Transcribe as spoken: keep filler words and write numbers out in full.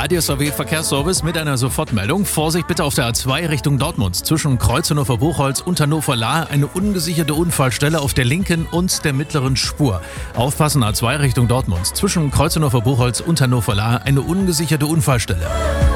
A D S A W Verkehrsservice mit einer Sofortmeldung. Vorsicht bitte auf der A zwei Richtung Dortmund. Zwischen Kreuz Hannover-Buchholz und Hannover-Lahr eine ungesicherte Unfallstelle auf der linken und der mittleren Spur. Aufpassen, A zwei Richtung Dortmund. Zwischen Kreuz Hannover-Buchholz und Hannover-Lahr eine ungesicherte Unfallstelle.